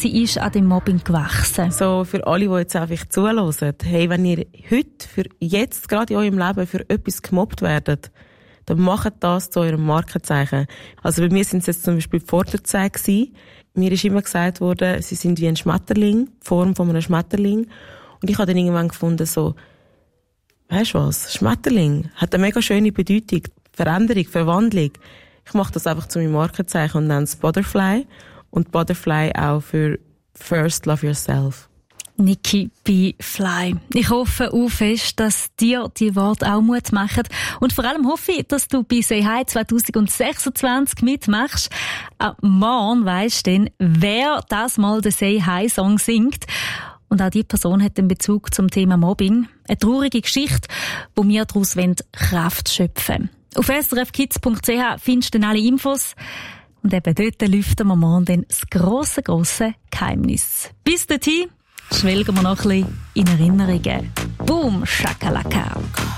sie ist an dem Mobbing gewachsen. So für alle, die jetzt einfach zuhören, hey, wenn ihr heute, für jetzt, gerade in eurem Leben, für etwas gemobbt werdet, dann macht das zu eurem Markenzeichen. Also bei mir sind es jetzt zum Beispiel die Vorderzähne gewesen. Mir ist immer gesagt worden, sie sind wie ein Schmetterling, die Form von einem Schmetterling. Und ich habe dann irgendwann gefunden, so, weisst du was, Schmetterling hat eine mega schöne Bedeutung, Veränderung, Verwandlung. Ich mache das einfach zu meinem Markenzeichen und nenne es Butterfly. Und Butterfly auch für First Love Yourself. Niki B. Fly. Ich hoffe auch fest, dass dir die Worte auch Mut machen. Und vor allem hoffe ich, dass du bei Say Hi 2026 mitmachst. Morgen weisst denn, wer das mal den Say Hi Song singt. Und auch diese Person hat einen Bezug zum Thema Mobbing. Eine traurige Geschichte, wo wir daraus Kraft schöpfen wollen. Auf srfkids.ch findest du dann alle Infos. Und eben dort lüften wir morgen dann das grosse Geheimnis. Bis dahin schwelgen wir noch ein bisschen in Erinnerungen. Boom, Shakalaka.